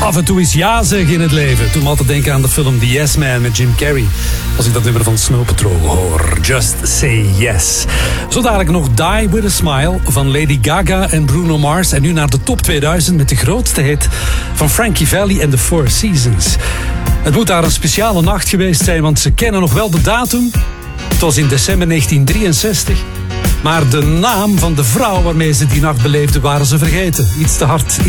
Af en toe is ja zeggen in het leven. Toen me altijd denken aan de film The Yes Man met Jim Carrey. Als ik dat nummer van Snow Patrol hoor. Just say yes. Zo dadelijk nog Die With A Smile van Lady Gaga en Bruno Mars. En nu naar de top 2000 met de grootste hit van Frankie Valli en The Four Seasons. Het moet daar een speciale nacht geweest zijn, want ze kennen nog wel de datum. Het was in december 1963. Maar de naam van de vrouw waarmee ze die nacht beleefden waren ze vergeten. Iets te hard